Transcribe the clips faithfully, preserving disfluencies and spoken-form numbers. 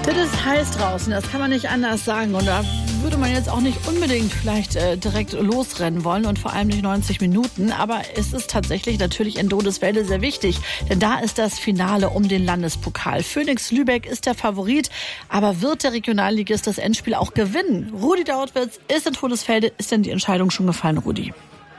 Das ist heiß draußen, das kann man nicht anders sagen. Und da würde man jetzt auch nicht unbedingt vielleicht äh, direkt losrennen wollen und vor allem nicht neunzig Minuten. Aber es ist tatsächlich natürlich in Dodeswelde sehr wichtig, denn da ist das Finale um den Landespokal. Phönix Lübeck ist der Favorit, aber wird der Regionalligist das Endspiel auch gewinnen? Rudi Dautwitz ist in Dodeswelde. Ist denn die Entscheidung schon gefallen, Rudi?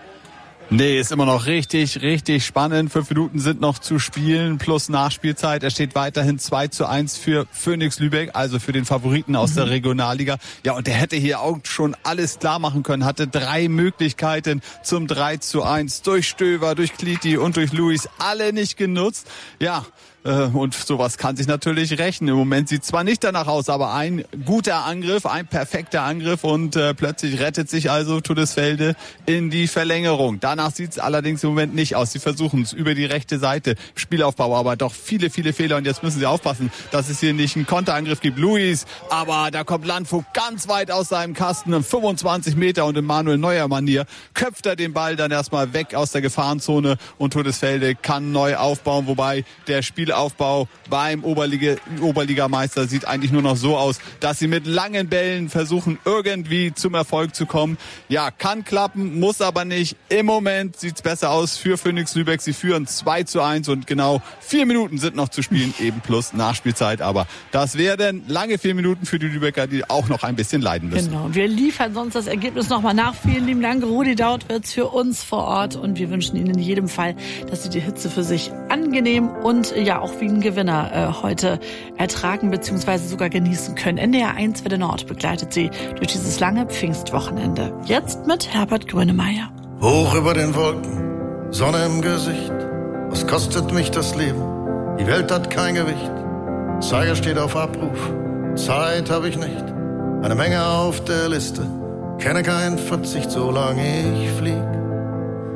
Nee, ist immer noch richtig, richtig spannend. Fünf Minuten sind noch zu spielen plus Nachspielzeit. Es steht weiterhin zwei zu eins für Phönix Lübeck, also für den Favoriten aus mhm. der Regionalliga. Ja, und der hätte hier auch schon alles klar machen können, hatte drei Möglichkeiten zum drei zu eins. Durch Stöver, durch Kliti und durch Luis, alle nicht genutzt. Ja, und sowas kann sich natürlich rächen. Im Moment sieht es zwar nicht danach aus, aber ein guter Angriff, ein perfekter Angriff und äh, plötzlich rettet sich also Dodeswelde in die Verlängerung. Danach sieht es allerdings im Moment nicht aus. Sie versuchen es über die rechte Seite. Spielaufbau, aber doch viele, viele Fehler und jetzt müssen sie aufpassen, dass es hier nicht einen Konterangriff gibt. Luis, aber da kommt Landvogt ganz weit aus seinem Kasten, fünfundzwanzig Meter und in Manuel Neuer-Manier köpft er den Ball dann erstmal weg aus der Gefahrenzone und Dodeswelde kann neu aufbauen, wobei der Spiel Aufbau beim Oberliga, Oberligameister sieht eigentlich nur noch so aus, dass sie mit langen Bällen versuchen, irgendwie zum Erfolg zu kommen. Ja, kann klappen, muss aber nicht. Im Moment sieht's besser aus für Phönix Lübeck. Sie führen zwei zu eins und genau vier Minuten sind noch zu spielen, eben plus Nachspielzeit. Aber das werden lange vier Minuten für die Lübecker, die auch noch ein bisschen leiden müssen. Genau, wir liefern sonst das Ergebnis nochmal nach. Vielen lieben Dank, Rudi Dautwitz, für uns vor Ort und wir wünschen Ihnen in jedem Fall, dass Sie die Hitze für sich angenehm und ja auch wie ein Gewinner äh, heute ertragen bzw. sogar genießen können. N D R eins Welle Nord begleitet Sie durch dieses lange Pfingstwochenende. Jetzt mit Herbert Grönemeyer. Hoch über den Wolken, Sonne im Gesicht. Was kostet mich das Leben? Die Welt hat kein Gewicht. Zeiger steht auf Abruf, Zeit habe ich nicht. Eine Menge auf der Liste, kenne keinen Verzicht, solange ich flieg.